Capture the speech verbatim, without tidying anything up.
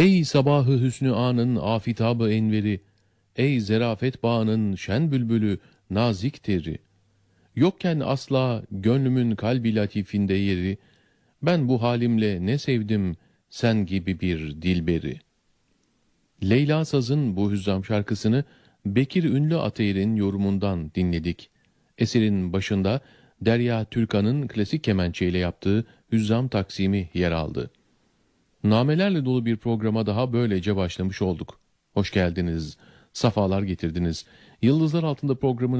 Ey sabahı hüsnü anın afitabı enveri, ey zerafet bağının şen bülbülü nazik teri. Yokken asla gönlümün kalbi latifinde yeri, ben bu halimle ne sevdim sen gibi bir dilberi. Leyla Saz'ın bu hüzzam şarkısını Bekir Ünlü Atayır'ın yorumundan dinledik. Eserin başında Derya Türkan'ın klasik kemençeyle yaptığı hüzzam taksimi yer aldı. Namelerle dolu bir programa daha böylece başlamış olduk. Hoş geldiniz, safalar getirdiniz. Yıldızlar Altında programını